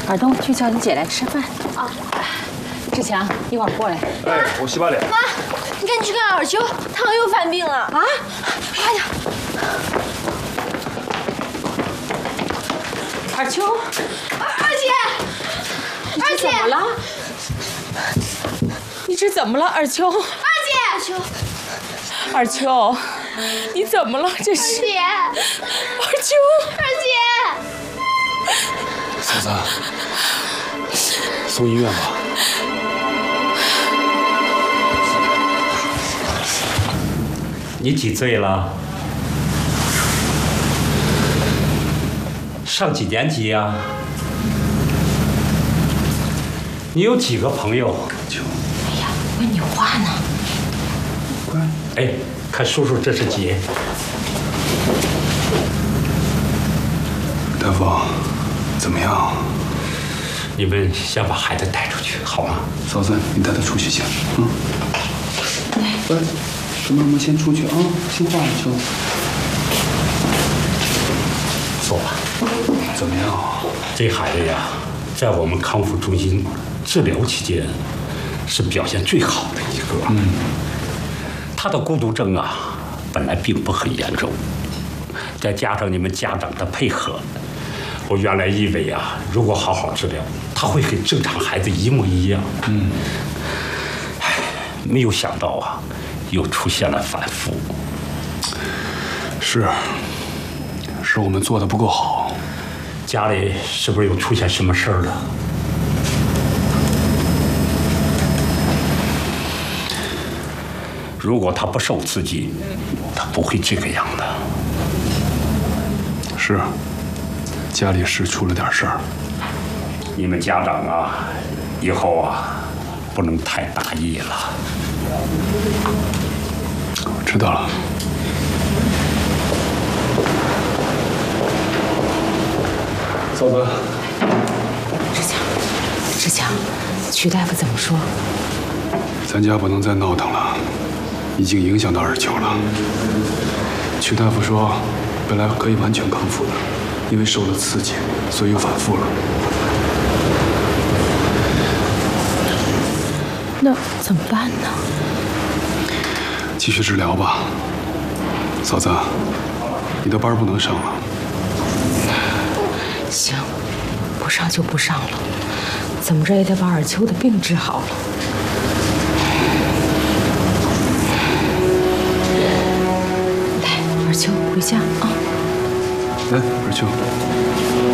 尔东，去叫你姐来吃饭。啊，志强，一会儿过来。 哎，我洗把脸。 妈，你赶紧去看二秋，汤又犯病了啊！快点！ 二秋， 二姐， 二姐，怎么了？你这怎么了，二秋？ 二姐， 二秋，你怎么了？这是二姐， 二秋， 二姐。 嫂子，送医院吧。 你几岁了？上几年级呀？你有几个朋友？ 哎呀，问你话呢。 乖。 哎，看叔叔这是几？ 大夫，怎么样？ 你们先把孩子带出去，好吗？ 嫂子，你带他出去先。乖，跟妈妈先出去啊，听话了就。 坐吧。 怎么样？ 这孩子呀，在我们康复中心治疗期间，是表现最好的一个。他的孤独症啊，本来并不很严重，再加上你们家长的配合，我原来以为啊，如果好好治疗，他会跟正常孩子一模一样。没有想到啊，又出现了反复。 是我们做的不够好。 家里是不是又出现什么事儿了？如果他不受刺激，他不会这个样的。 是，家里是出了点事儿。 你们家长啊，以后啊，不能太大意了。 我知道了。嫂子， 志强，曲大夫怎么说？ 咱家不能再闹腾了，已经影响到二秋了。曲大夫说，本来可以完全康复的，因为受了刺激，所以又反复了。 那怎么办呢？ 继续治疗吧。嫂子，你的班不能上了。 行，不上就不上了，怎么着也得把尔秋的病治好了。来，尔秋，回家啊。 来，二秋。